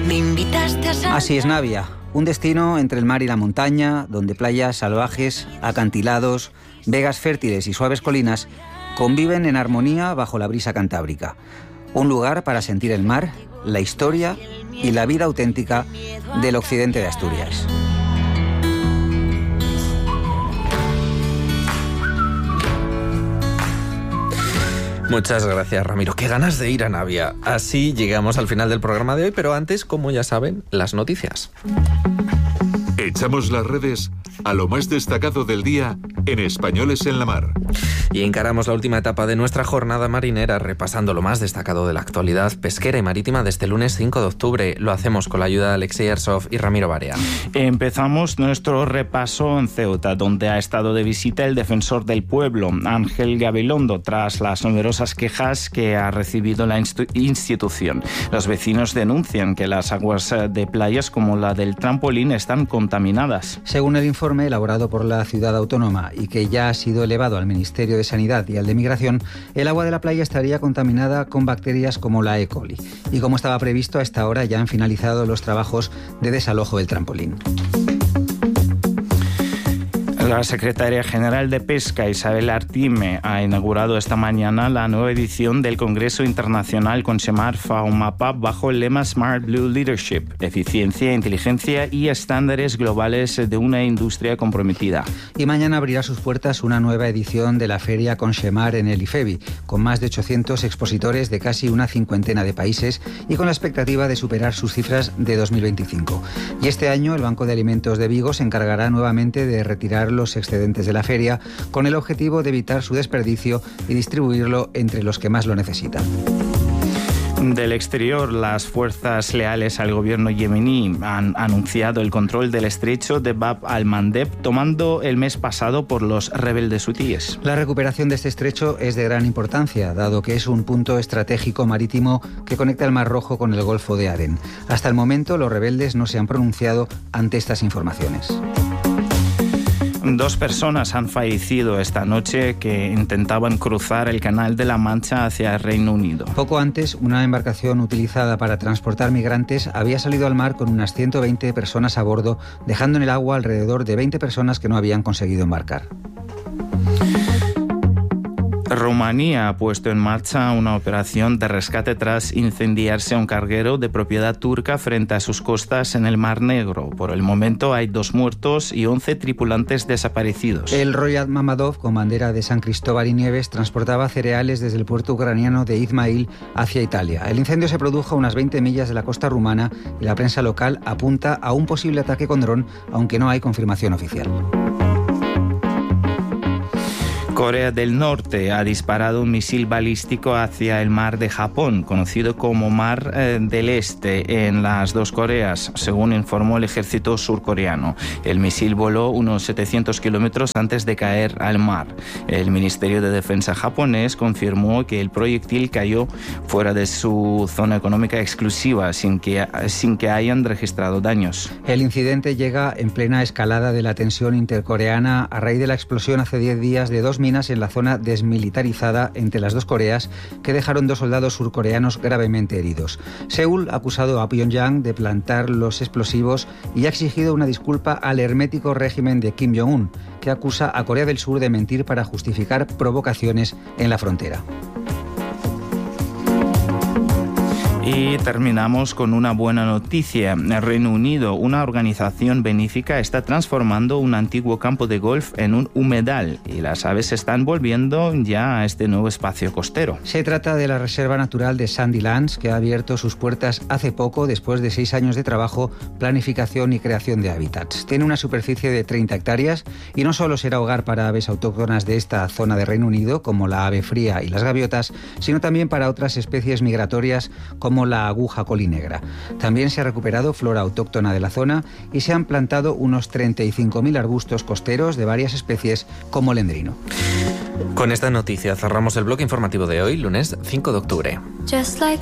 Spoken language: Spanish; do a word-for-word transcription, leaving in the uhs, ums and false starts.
Me invitaste a saltar. Así es Navia, un destino entre el mar y la montaña, donde playas salvajes, acantilados, vegas fértiles y suaves colinas conviven en armonía bajo la brisa cantábrica. Un lugar para sentir el mar, la historia y la vida auténtica del occidente de Asturias. Muchas gracias, Ramiro. Qué ganas de ir a Navia. Así llegamos al final del programa de hoy, pero antes, como ya saben, las noticias. Echamos las redes a lo más destacado del día en Españoles en la Mar. Y encaramos la última etapa de nuestra jornada marinera repasando lo más destacado de la actualidad pesquera y marítima de este lunes cinco de octubre. Lo hacemos con la ayuda de Alexei Arsov y Ramiro Barea. Empezamos nuestro repaso en Ceuta, donde ha estado de visita el defensor del pueblo, Ángel Gabilondo, tras las numerosas quejas que ha recibido la institución. Los vecinos denuncian que las aguas de playas como la del Trampolín están contaminadas. Según el informe elaborado por la ciudad autónoma y que ya ha sido elevado al Ministerio de Sanidad y al de Migración, el agua de la playa estaría contaminada con bacterias como la E. coli. Y como estaba previsto, a esta hora ya han finalizado los trabajos de desalojo del trampolín. La secretaria general de Pesca, Isabel Artime, ha inaugurado esta mañana la nueva edición del Congreso Internacional Consemar FAO-MAPA bajo el lema Smart Blue Leadership, eficiencia, inteligencia y estándares globales de una industria comprometida. Y mañana abrirá sus puertas una nueva edición de la Feria Consemar en el IFEBI, con más de ochocientos expositores de casi una cincuentena de países y con la expectativa de superar sus cifras de dos mil veinticinco. Y este año el Banco de Alimentos de Vigo se encargará nuevamente de retirar los excedentes de la feria con el objetivo de evitar su desperdicio y distribuirlo entre los que más lo necesitan. Del exterior, las fuerzas leales al gobierno yemení han anunciado el control del estrecho de Bab al-Mandeb, tomando el mes pasado por los rebeldes hutíes. La recuperación de este estrecho es de gran importancia, dado que es un punto estratégico marítimo que conecta el Mar Rojo con el Golfo de Adén. Hasta el momento, los rebeldes no se han pronunciado ante estas informaciones. Dos personas han fallecido esta noche que intentaban cruzar el Canal de la Mancha hacia el Reino Unido. Poco antes, una embarcación utilizada para transportar migrantes había salido al mar con unas ciento veinte personas a bordo, dejando en el agua alrededor de veinte personas que no habían conseguido embarcar. Rumanía ha puesto en marcha una operación de rescate tras incendiarse un carguero de propiedad turca frente a sus costas en el Mar Negro. Por el momento hay dos muertos y once tripulantes desaparecidos. El Royal Mamadov, con bandera de San Cristóbal y Nieves, transportaba cereales desde el puerto ucraniano de Izmail hacia Italia. El incendio se produjo a unas veinte millas de la costa rumana y la prensa local apunta a un posible ataque con dron, aunque no hay confirmación oficial. Corea del Norte ha disparado un misil balístico hacia el mar de Japón, conocido como Mar eh, del Este, en las dos Coreas, según informó el ejército surcoreano. El misil voló unos setecientos kilómetros antes de caer al mar. El Ministerio de Defensa japonés confirmó que el proyectil cayó fuera de su zona económica exclusiva, sin que, sin que hayan registrado daños. El incidente llega en plena escalada de la tensión intercoreana a raíz de la explosión hace diez días de dos minas en la zona desmilitarizada entre las dos Coreas que dejaron dos soldados surcoreanos gravemente heridos. Seúl ha acusado a Pyongyang de plantar los explosivos y ha exigido una disculpa al hermético régimen de Kim Jong-un, que acusa a Corea del Sur de mentir para justificar provocaciones en la frontera. Y terminamos con una buena noticia. El Reino Unido, una organización benéfica, está transformando un antiguo campo de golf en un humedal y las aves se están volviendo ya a este nuevo espacio costero. Se trata de la Reserva Natural de Sandilands, que ha abierto sus puertas hace poco después de seis años de trabajo, planificación y creación de hábitats. Tiene una superficie de treinta hectáreas y no solo será hogar para aves autóctonas de esta zona de Reino Unido, como la ave fría y las gaviotas, sino también para otras especies migratorias como como la aguja colinegra. También se ha recuperado flora autóctona de la zona y se han plantado unos treinta y cinco mil arbustos costeros de varias especies como el endrino. Con esta noticia cerramos el bloque informativo de hoy, lunes cinco de octubre. Just like